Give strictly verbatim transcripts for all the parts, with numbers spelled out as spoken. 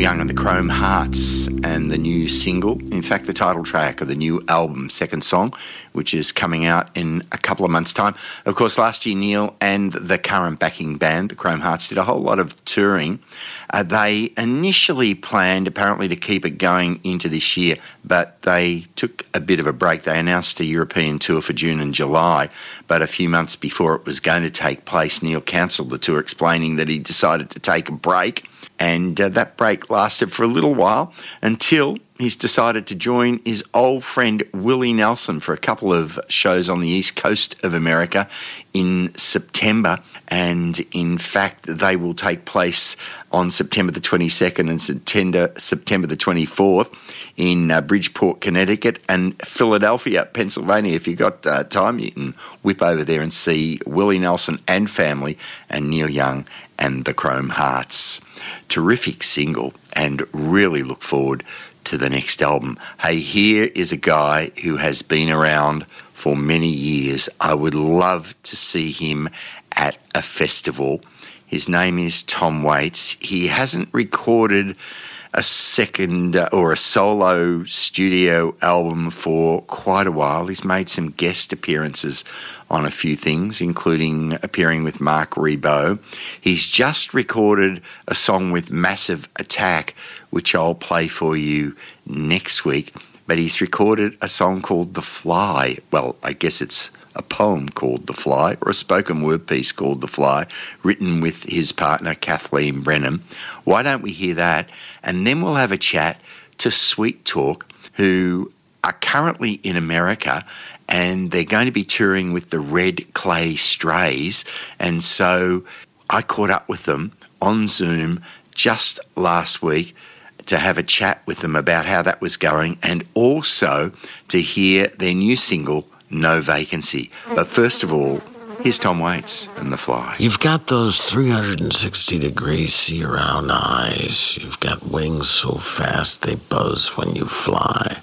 Young and the Chrome Hearts and the new single, in fact the title track of the new album, Second Song, which is coming out in a couple of months' time. Of course, last year Neil and the current backing band, the Chrome Hearts, did a whole lot of touring. Uh, they initially planned apparently to keep it going into this year, but they took a bit of a break. They announced a European tour for June and July, but a few months before it was going to take place, Neil cancelled the tour, explaining that he decided to take a break. And uh, that break lasted for a little while until he's decided to join his old friend Willie Nelson for a couple of shows on the east coast of America in September. And in fact, they will take place on September the twenty-second and September, September the twenty-fourth in uh, Bridgeport, Connecticut and Philadelphia, Pennsylvania. If you've got uh, time, you can whip over there and see Willie Nelson and family and Neil Young and the Chrome Hearts. Terrific single, and really look forward to the next album. Hey, here is a guy who has been around for many years. I would love to see him at a festival. His name is Tom Waits. He hasn't recorded a second uh, or a solo studio album for quite a while. He's made some guest appearances on a few things, including appearing with Mark Ribot. He's just recorded a song with Massive Attack, which I'll play for you next week. But he's recorded a song called The Fly. Well, I guess it's a poem called The Fly, or a spoken word piece called The Fly, written with his partner Kathleen Brennan. Why don't we hear that? And then we'll have a chat to Sweet Talk, who are currently in America, and they're going to be touring with the Red Clay Strays. And so I caught up with them on Zoom just last week to have a chat with them about how that was going, and also to hear their new single, No Vacancy. But first of all, here's Tom Waits and The Fly. You've got those three hundred sixty degree see-around eyes. You've got wings so fast they buzz when you fly.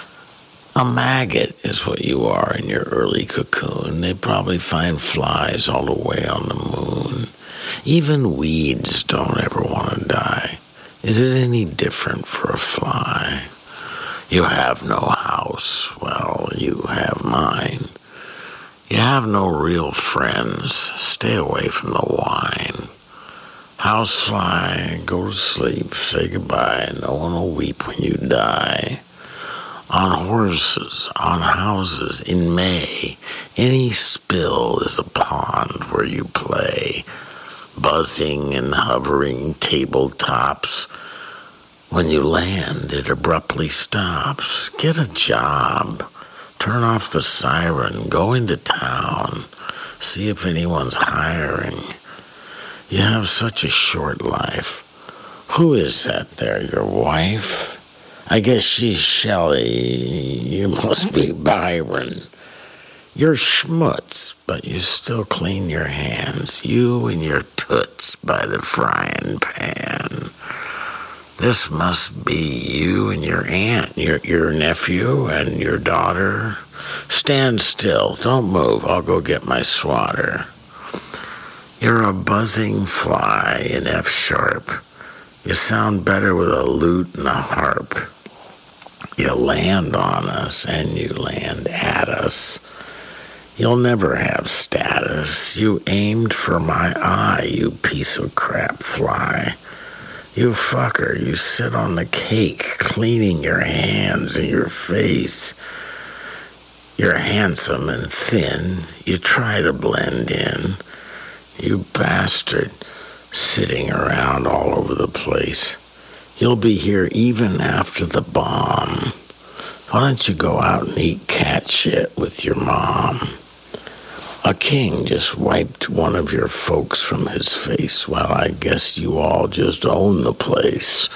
A maggot is what you are in your early cocoon. They probably find flies all the way on the moon. Even weeds don't ever want to die. Is it any different for a fly? You have no house. Well, you have mine. You have no real friends. Stay away from the wine. Housefly, go to sleep, say goodbye. No one will weep when you die. On horses, on houses, in May, any spill is a pond where you play. Buzzing and hovering tabletops. When you land, it abruptly stops. Get a job. Turn off the siren. Go into town. See if anyone's hiring. You have such a short life. Who is that there, your wife? I guess she's Shelley. You must be Byron. You're schmutz, but you still clean your hands. You and your toots by the frying pan. This must be you and your aunt, your, your nephew and your daughter. Stand still. Don't move. I'll go get my swatter. You're a buzzing fly in F sharp. You sound better with a lute and a harp. You land on us and you land at us. You'll never have status. You aimed for my eye, you piece of crap fly. You fucker, you sit on the cake, cleaning your hands and your face. You're handsome and thin. You try to blend in. You bastard, sitting around all over the place. You'll be here even after the bomb. Why don't you go out and eat cat shit with your mom? A king just wiped one of your folks from his face. Well, I guess you all just own the place.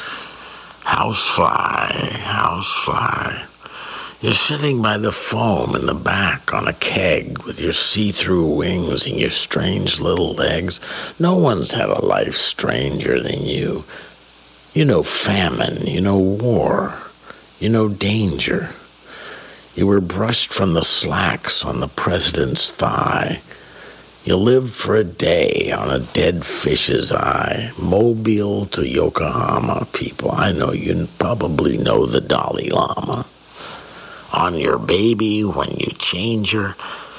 Housefly, housefly. You're sitting by the foam in the back on a keg with your see-through wings and your strange little legs. No one's had a life stranger than you. You know famine, you know war, you know danger. You were brushed from the slacks on the president's thigh. You lived for a day on a dead fish's eye, Mobile to Yokohama. People, I know you probably know the Dalai Lama. On your baby when you change her.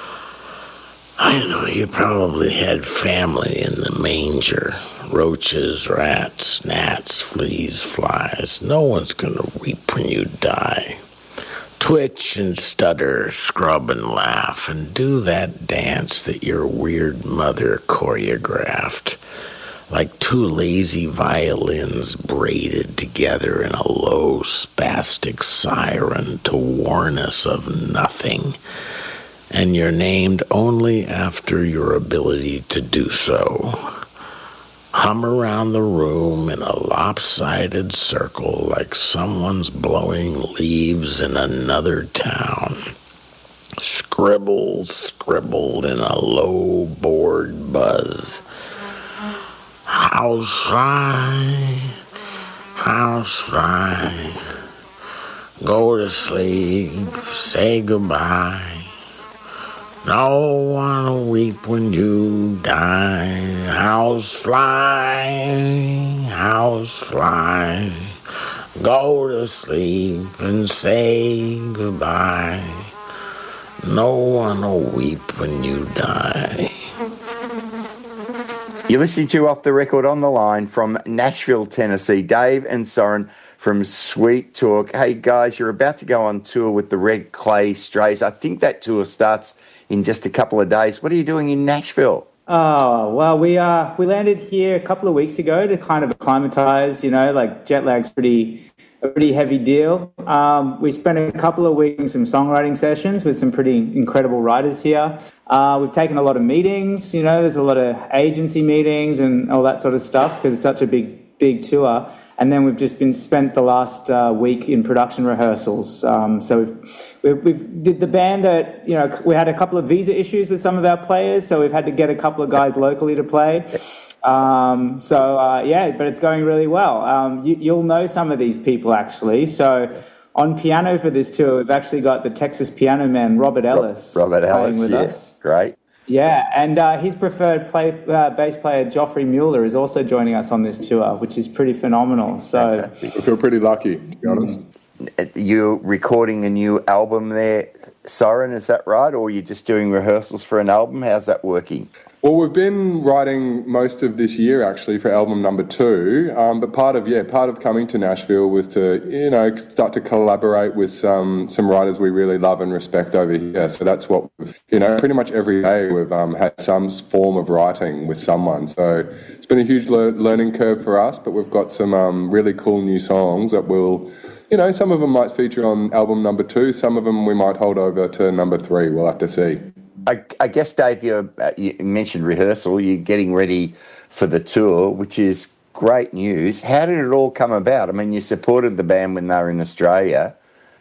I know you probably had family in the manger. Roaches, rats, gnats, fleas, flies. No one's gonna weep when you die. Twitch and stutter, scrub and laugh, and do that dance that your weird mother choreographed, like two lazy violins braided together in a low, spastic siren to warn us of nothing, and you're named only after your ability to do so. Hum around the room in a lopsided circle like someone's blowing leaves in another town. Scribble, scribbled in a low, bored buzz. Housefly, housefly, go to sleep, say goodbye. No one will weep when you die. Housefly, housefly, go to sleep and say goodbye. No one will weep when you die. You're listening to Off the Record on the Line from Nashville, Tennessee. Dave and Soren from Sweet Talk. Hey, guys, you're about to go on tour with the Red Clay Strays. I think that tour starts in just a couple of days. What are you doing in Nashville? Oh, well, we uh, we landed here a couple of weeks ago to kind of acclimatise, you know, like jet lag's pretty a pretty heavy deal. Um, we spent a couple of weeks in some songwriting sessions with some pretty incredible writers here. Uh, we've taken a lot of meetings, you know, there's a lot of agency meetings and all that sort of stuff because it's such a big, big tour. And then we've just been spent the last uh, week in production rehearsals. Um, so we've, we've, we've did the band that, you know, we had a couple of visa issues with some of our players, so we've had to get a couple of guys locally to play. Um, so, uh, yeah, but it's going really well. Um, you, you'll know some of these people, actually. So on piano for this tour, we've actually got the Texas piano man, Robert Ellis, Robert Ellis, playing with yeah, us. Great. Yeah, and uh, his preferred play, uh, bass player, Joffrey Mueller, is also joining us on this tour, which is pretty phenomenal. So Fantastic. I feel pretty lucky, to be honest. You're recording a new album there, Soren, is that right? Or you're just doing rehearsals for an album? How's that working? Well, we've been writing most of this year, actually, for album number two. Um, but part of, yeah, part of coming to Nashville was to, you know, start to collaborate with some some writers we really love and respect over here. So that's what we've, you know, pretty much every day we've um, had some form of writing with someone. So it's been a huge le- learning curve for us, but we've got some um, really cool new songs that will, you know, some of them might feature on album number two. Some of them we might hold over to number three. We'll have to see. I, I guess, Dave, you're, uh, you mentioned rehearsal. You're getting ready for the tour, which is great news. How did it all come about? I mean, you supported the band when they were in Australia.